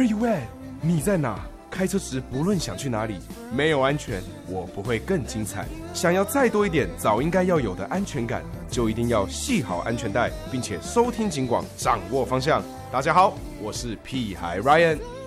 Where you at？ 你在哪？开车时不论想去哪里，没有安全，我不会更精彩。想要再多一点早应该要有的安全感，就一定要系好安全带，并且收听警广，掌握方向。大家好，我是屁孩 Ryan。